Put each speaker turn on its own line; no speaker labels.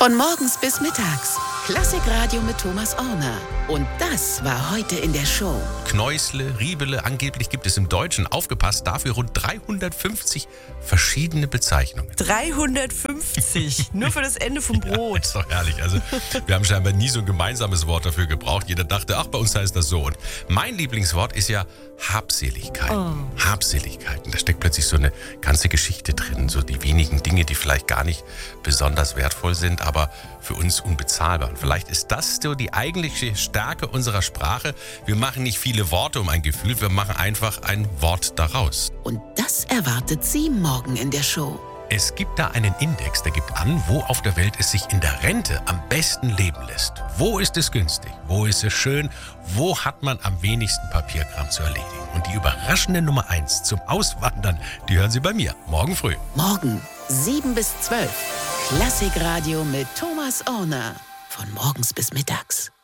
Von morgens bis mittags. Klassikradio mit Thomas Orner. Und das war heute in der Show.
Knäusle, Riebele, angeblich gibt es im Deutschen, aufgepasst, dafür rund 350 verschiedene Bezeichnungen.
350, nur für das Ende vom Brot.
Ja, ist doch herrlich. Also, wir haben scheinbar nie so ein gemeinsames Wort dafür gebraucht. Jeder dachte, ach, bei uns heißt das so. Und mein Lieblingswort ist ja Habseligkeiten. Habseligkeiten. Da steckt plötzlich so eine ganze Geschichte drin. So die wenigen Dinge, die vielleicht gar nicht besonders wertvoll sind, aber für uns unbezahlbar. Und vielleicht ist das so die eigentliche Stärke unserer Sprache. Wir machen nicht viele Worte um ein Gefühl, wir machen einfach ein Wort daraus.
Und das erwartet Sie morgen in der Show.
Es gibt da einen Index, der gibt an, wo auf der Welt es sich in der Rente am besten leben lässt. Wo ist es günstig? Wo ist es schön? Wo hat man am wenigsten Papierkram zu erledigen? Und die überraschende Nummer 1 zum Auswandern, die hören Sie bei mir morgen früh.
Morgen 7 bis 12. Klassikradio mit Thomas Orner. Von morgens bis mittags.